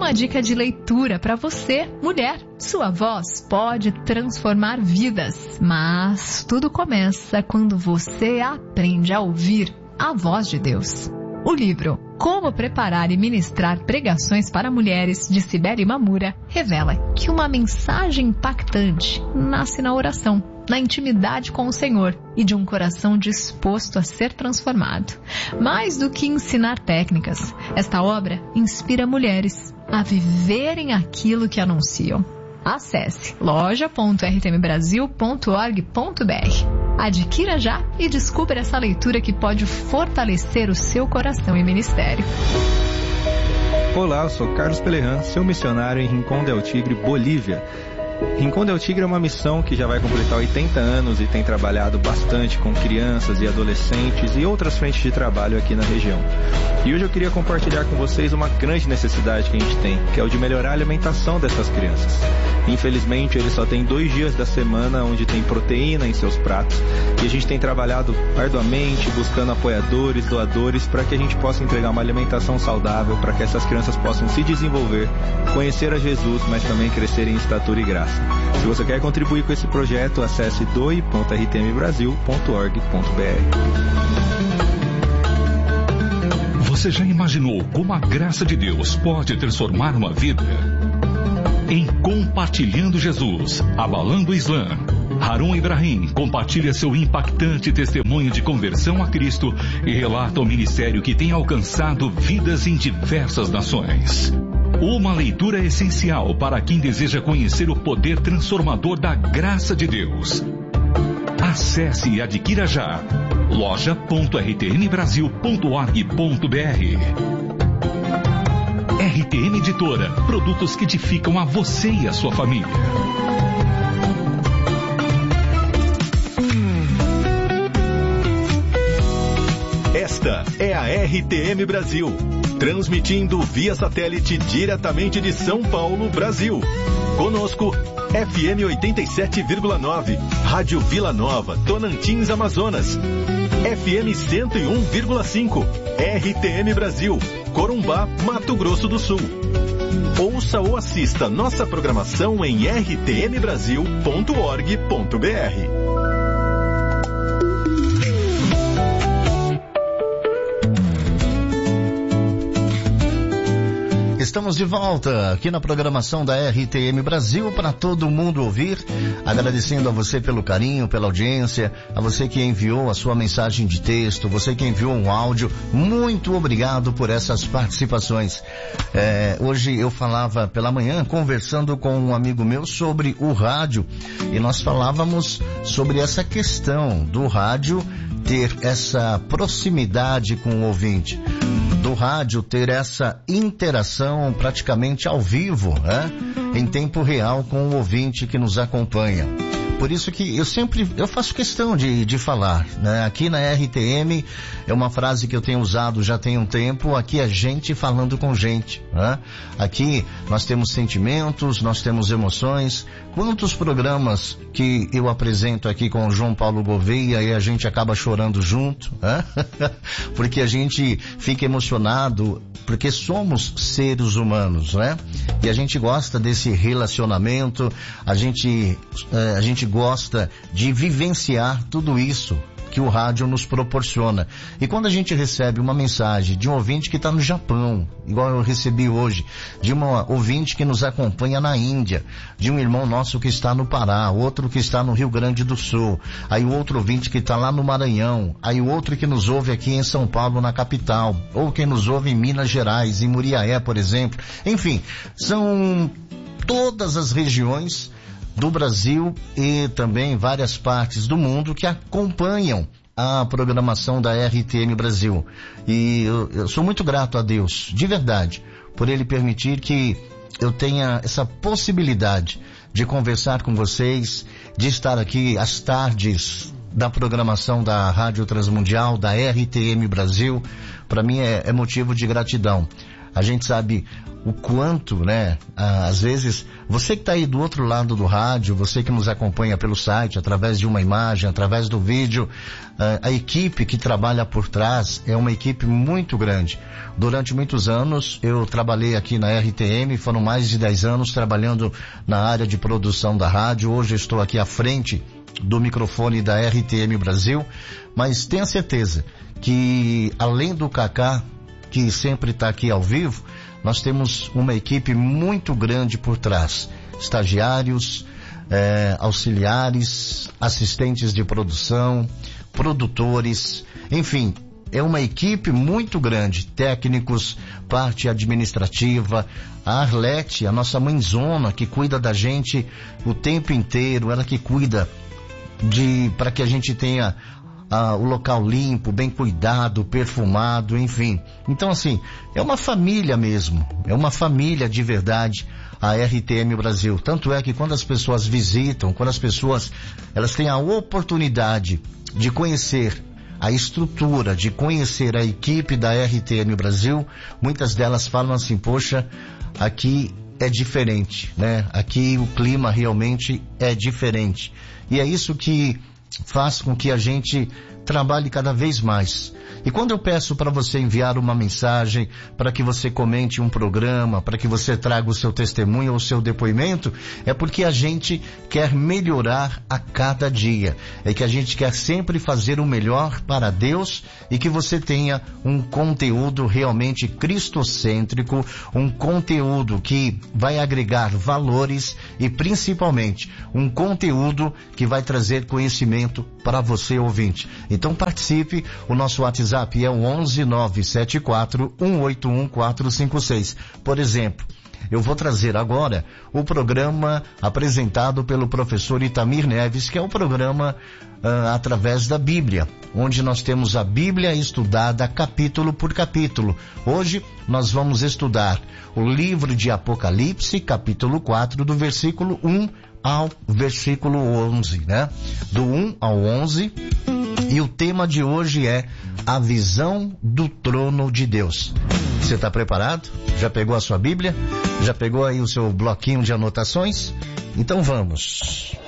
uma dica de leitura para você, mulher. Sua voz pode transformar vidas, mas tudo começa quando você aprende a ouvir a voz de Deus. O livro Como Preparar e Ministrar Pregações para Mulheres, de Cibele Mamura, revela que uma mensagem impactante nasce na oração, na intimidade com o Senhor e de um coração disposto a ser transformado. Mais do que ensinar técnicas, esta obra inspira mulheres a viverem aquilo que anunciam. Acesse loja.rtmbrasil.org.br. Adquira já e descubra essa leitura que pode fortalecer o seu coração e ministério. Olá, eu sou Carlos Pelerran, seu missionário em Rincón del Tigre, Bolívia. Rincón del Tigre é uma missão que já vai completar 80 anos e tem trabalhado bastante com crianças e adolescentes e outras frentes de trabalho aqui na região. E hoje eu queria compartilhar com vocês uma grande necessidade que a gente tem, que é o de melhorar a alimentação dessas crianças. Infelizmente, eles só têm 2 dias da semana onde tem proteína em seus pratos e a gente tem trabalhado arduamente, buscando apoiadores, doadores, para que a gente possa entregar uma alimentação saudável, para que essas crianças possam se desenvolver, conhecer a Jesus, mas também crescer em estatura e graça. Se você quer contribuir com esse projeto, acesse doe.rtmbrasil.org.br. Você já imaginou como a graça de Deus pode transformar uma vida? Em Compartilhando Jesus, Abalando o Islã, Harun Ibrahim compartilha seu impactante testemunho de conversão a Cristo e relata o ministério que tem alcançado vidas em diversas nações. Uma leitura essencial para quem deseja conhecer o poder transformador da graça de Deus. Acesse e adquira já loja.rtmbrasil.org.br. RTM Editora, produtos que edificam a você e a sua família. Esta é a RTM Brasil, transmitindo via satélite diretamente de São Paulo, Brasil. Conosco, FM 87,9, Rádio Vila Nova, Tonantins, Amazonas. FM 101,5, RTM Brasil, Corumbá, Mato Grosso do Sul. Ouça ou assista nossa programação em rtmbrasil.org.br. Estamos de volta aqui na programação da RTM Brasil para todo mundo ouvir, agradecendo a você pelo carinho, pela audiência, a você que enviou a sua mensagem de texto, você que enviou um áudio, muito obrigado por essas participações. Hoje eu falava pela manhã, conversando com um amigo meu sobre o rádio, e nós falávamos sobre essa questão do rádio ter essa proximidade com o ouvinte, do rádio ter essa interação praticamente ao vivo, né? Em tempo real com o ouvinte que nos acompanha. Por isso que eu faço questão de falar, né? Aqui na RTM é uma frase que eu tenho usado já tem um tempo, aqui é gente falando com gente, né? Aqui nós temos sentimentos, nós temos emoções. Quantos programas que eu apresento aqui com o João Paulo Gouveia e a gente acaba chorando junto, né? Porque a gente fica emocionado, porque somos seres humanos, né? E a gente gosta desse relacionamento, a gente gosta de vivenciar tudo isso que o rádio nos proporciona. E quando a gente recebe uma mensagem de um ouvinte que está no Japão, igual eu recebi hoje, de uma ouvinte que nos acompanha na Índia, de um irmão nosso que está no Pará, outro que está no Rio Grande do Sul, aí o outro ouvinte que está lá no Maranhão, aí o outro que nos ouve aqui em São Paulo, na capital, ou quem nos ouve em Minas Gerais, em Muriaé, por exemplo. Enfim, são todas as regiões do Brasil e também várias partes do mundo que acompanham a programação da RTM Brasil. E eu sou muito grato a Deus, de verdade, por Ele permitir que eu tenha essa possibilidade de conversar com vocês, de estar aqui às tardes da programação da Rádio Transmundial, da RTM Brasil. Para mim é motivo de gratidão. A gente sabe o quanto, né, às vezes, você que está aí do outro lado do rádio, você que nos acompanha pelo site, através de uma imagem, através do vídeo, a equipe que trabalha por trás é uma equipe muito grande. Durante muitos anos, eu trabalhei aqui na RTM, foram mais de 10 anos trabalhando na área de produção da rádio. Hoje eu estou aqui à frente do microfone da RTM Brasil, mas tenha certeza que, além do Cacá, que sempre está aqui ao vivo, nós temos uma equipe muito grande por trás. Estagiários, auxiliares, assistentes de produção, produtores, enfim, é uma equipe muito grande, técnicos, parte administrativa, a Arlete, a nossa mãezona, que cuida da gente o tempo inteiro, ela que cuida para que a gente tenha o local limpo, bem cuidado, perfumado, enfim. Então, assim, é uma família mesmo, é uma família de verdade, a RTM Brasil. Tanto é que quando as pessoas visitam, quando as pessoas, elas têm a oportunidade de conhecer a estrutura, de conhecer a equipe da RTM Brasil, muitas delas falam assim, poxa, aqui é diferente, né? Aqui o clima realmente é diferente. E é isso que faz com que a gente trabalhe cada vez mais. E quando eu peço para você enviar uma mensagem, para que você comente um programa, para que você traga o seu testemunho ou o seu depoimento, é porque a gente quer melhorar a cada dia. É que a gente quer sempre fazer o melhor para Deus e que você tenha um conteúdo realmente cristocêntrico, um conteúdo que vai agregar valores e principalmente um conteúdo que vai trazer conhecimento para você, ouvinte. Então participe, o nosso WhatsApp é o 11-974-181-456. Por exemplo, eu vou trazer agora o programa apresentado pelo professor Itamir Neves, que é o programa através da Bíblia, onde nós temos a Bíblia estudada capítulo por capítulo. Hoje nós vamos estudar o livro de Apocalipse, capítulo 4, do versículo 1 ao versículo 11, né? Do 1 ao 11. E o tema de hoje é a visão do trono de Deus. Você está preparado? Já pegou a sua Bíblia? Já pegou aí o seu bloquinho de anotações? Então vamos.